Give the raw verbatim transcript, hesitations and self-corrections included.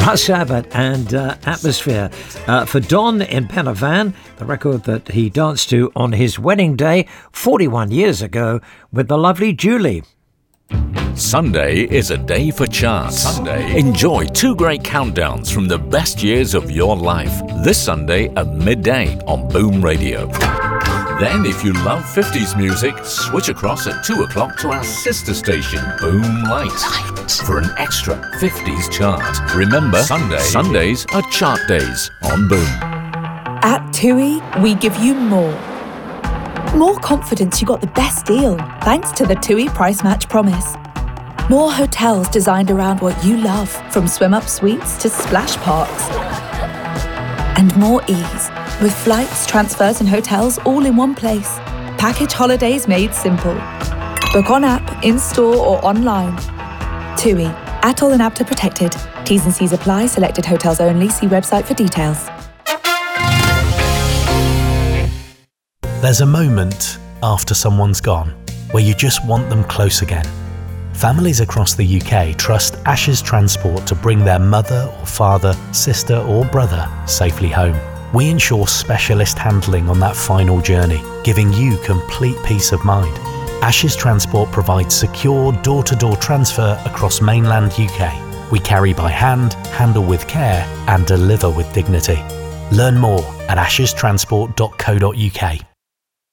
Russ Abbott and uh, Atmosphere. Uh, for Don in Penavan, the record that he danced to on his wedding day forty-one years ago with the lovely Julie. Sunday is a day for chance. Sunday. Enjoy two great countdowns from the best years of your life. This Sunday at midday on Boom Radio. Then, if you love fifties music, switch across at two o'clock to our sister station, Boom Light, for an extra fifties chart. Remember, Sunday, Sundays are chart days on Boom. At TUI, we give you more. More confidence you got the best deal, thanks to the TUI Price Match Promise. More hotels designed around what you love, from swim-up suites to splash parks. And more ease, with flights, transfers and hotels all in one place. Package holidays made simple. Book on app, in-store or online. TUI. Atoll and A B T A protected. T's and C's apply. Selected hotels only. See website for details. There's a moment after someone's gone where you just want them close again. Families across the U K trust Ashes Transport to bring their mother or father, sister or brother safely home. We ensure specialist handling on that final journey, giving you complete peace of mind. Ashes Transport provides secure door-to-door transfer across mainland U K. We carry by hand, handle with care and deliver with dignity. Learn more at ashes transport dot co dot U K.